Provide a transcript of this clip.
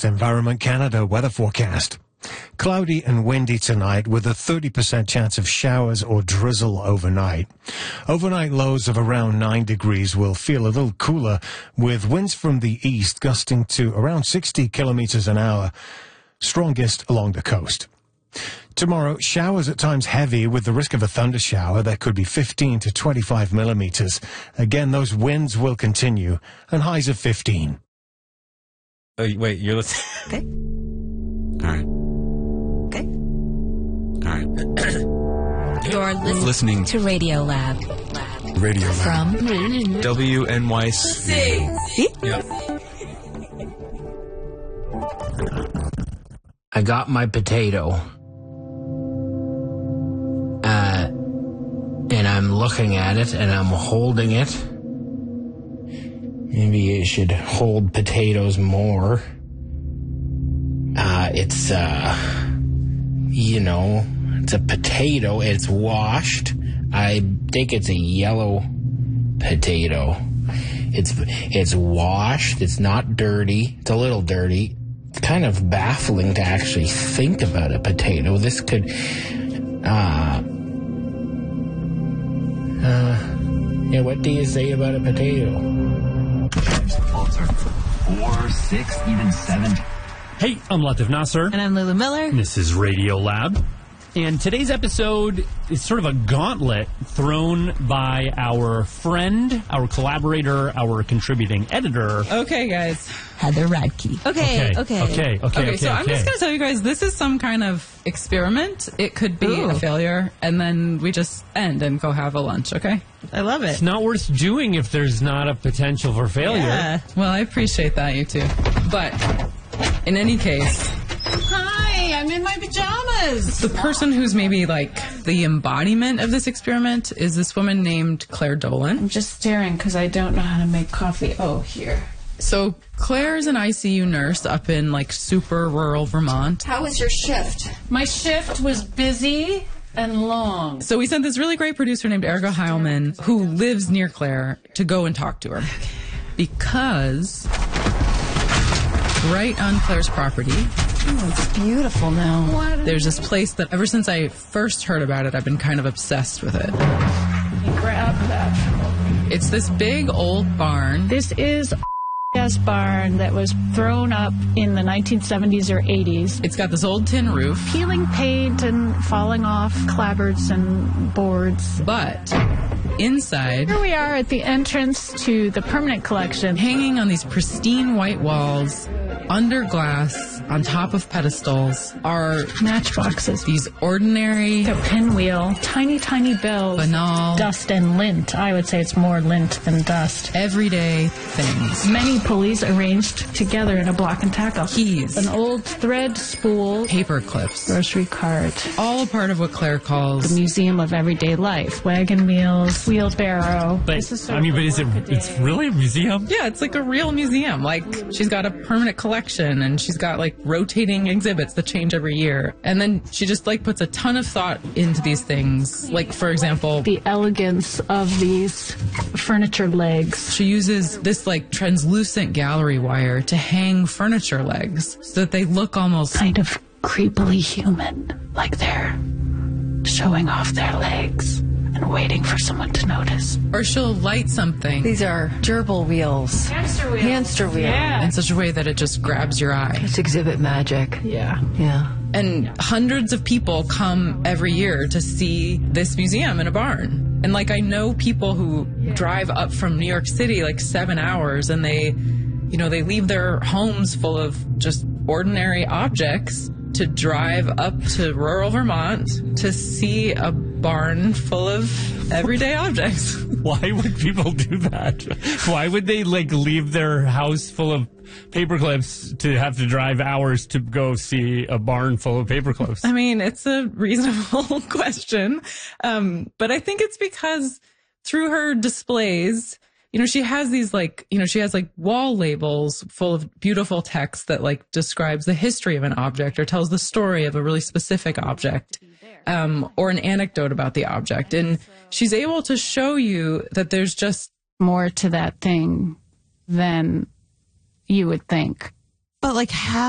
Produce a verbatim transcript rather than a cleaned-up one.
Forecast, Environment Canada weather forecast. Cloudy and windy tonight with a thirty percent chance of showers or drizzle overnight. Overnight lows of around nine degrees will feel a little cooler with winds from the east gusting to around sixty kilometers an hour, strongest along the coast. Tomorrow, showers at times heavy with the risk of a thunder shower that could be fifteen to twenty-five millimeters. Again, those winds will continue and highs of fifteen. Oh, wait, you're listening? Okay. All right. Okay. All right. You're listening, Listening to Radio Lab. Radio Lab. From W N Y C. See? Yep. I got my potato. Uh, and I'm looking at it and I'm holding it. Maybe I should hold potatoes more. Uh, it's, uh, you know, it's a potato. It's washed. I think it's a yellow potato. It's, it's washed. It's not dirty. It's a little dirty. It's kind of baffling to actually think about a potato. This could, uh, uh, yeah, what do you say about a potato? Four, six, even seven. Hey, I'm Latif Nasser. And I'm Lulu Miller. And this is Radio Lab. And today's episode is sort of a gauntlet thrown by our friend, our collaborator, our contributing editor. Okay, guys. Heather Radke. Okay, okay. Okay, okay, okay. Okay, so I'm just going to tell you guys, this is some kind of experiment. It could be Ooh. a failure, and then we just end and go have a lunch, okay? I love it. It's not worth doing if there's not a potential for failure. Yeah. Well, I appreciate that, you two. But in any case, Hi, I'm in my pajamas. the person who's maybe like the embodiment of this experiment is this woman named Claire Dolan. I'm just staring because I don't know how to make coffee. Oh, here. So Claire's an I C U nurse up in like super rural Vermont. How was your shift? My shift was busy and long. So we sent this really great producer named Erica Heilman, who lives near Claire, to go and talk to her. Because right on Claire's property, Oh, it's beautiful now. What? there's this place that ever since I first heard about it, I've been kind of obsessed with it. You grab that. It's this big old barn. This is a barn that was thrown up in the nineteen seventies or eighties. It's got this old tin roof, Peeling paint and falling off clapboards and boards. but inside, Here we are at the entrance to the permanent collection. hanging on these pristine white walls, under glass, on top of pedestals, are Matchboxes. these ordinary, A pinwheel, tiny, tiny bells, banal, dust and lint. I would say it's more lint than dust. everyday things. Many pulleys arranged together in a block and tackle. Keys, An old thread spool, paper clips, grocery cart, all a part of what Claire the calls museum of everyday life, wagon wheels, wheelbarrow. But, This is sort I mean, of but a is it, workaday. it's really a museum? Yeah, it's like a real museum. Like, she's got a permanent collection and she's got like rotating exhibits that change every year. And then she just like puts a ton of thought into these things. Like, for example, The elegance of these furniture legs. she uses this like translucent gallery wire to hang furniture legs so that they look almost Kind of creepily human, like they're showing off their legs and waiting for someone to notice. or she'll light something These are gerbil wheels. Hamster wheel. Hamster wheel. Yeah. in such a way that it just grabs your eye. It's exhibit magic. Yeah. Yeah. And hundreds of people come every year to see this museum in a barn. And like, I know people who drive up from New York City like seven hours and they, you know, they leave their homes full of just ordinary objects to drive up to rural Vermont to see a barn full of everyday objects. Why would people do that? Why would they like leave their house full of paper clips to have to drive hours to go see a barn full of paper clips? I mean, it's a reasonable question. Um, but I think it's because through her displays, you know, she has these like, you know, she has like wall labels full of beautiful text that like describes the history of an object or tells the story of a really specific object, um, or an anecdote about the object. And she's able to show you that there's just More to that thing than you would think. But like how